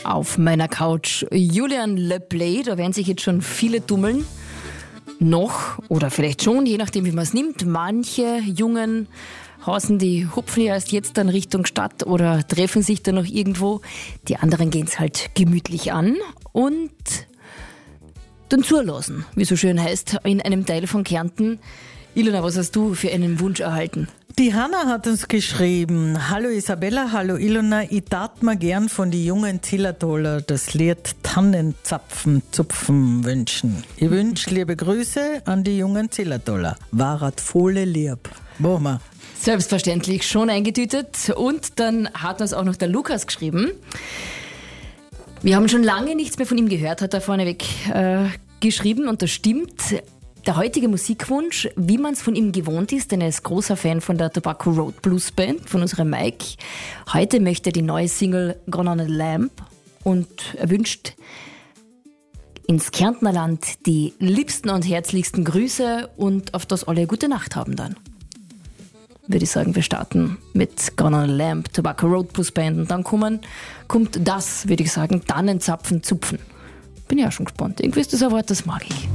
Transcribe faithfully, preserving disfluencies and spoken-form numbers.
auf meiner Couch. Julian Le Play, da werden sich jetzt schon viele tummeln. Noch oder vielleicht schon, je nachdem wie man es nimmt. Manche Jungen Hausen, die hupfen ja erst jetzt dann Richtung Stadt oder treffen sich dann noch irgendwo. Die anderen gehen es halt gemütlich an und dann zulassen, wie so schön heißt, in einem Teil von Kärnten. Ilona, was hast du für einen Wunsch erhalten? Die Hanna hat uns geschrieben: Hallo Isabella, hallo Ilona, ich tat mir gern von die jungen Zillertaler das Lied Tannenzapfen zupfen wünschen. Ich wünsche liebe Grüße an die jungen Zillertaler. Warat volle lieb. Machen wir. Selbstverständlich, schon eingetütet. Und dann hat uns auch noch der Lukas geschrieben. Wir haben schon lange nichts mehr von ihm gehört, hat er vorneweg äh, geschrieben, und das stimmt. Der heutige Musikwunsch, wie man es von ihm gewohnt ist, denn er ist großer Fan von der Tobacco Road Blues Band, von unserem Mike. Heute möchte er die neue Single Gone on a Lamp und er wünscht ins Kärntner Land die liebsten und herzlichsten Grüße und auf das alle gute Nacht haben dann. Würde ich sagen, wir starten mit Gone on a Lamp, Tobacco Road Blues Band und dann kommen, kommt das, würde ich sagen, Tannenzapfen zupfen. Bin ja schon gespannt. Irgendwie ist das ein Wort, das mag ich.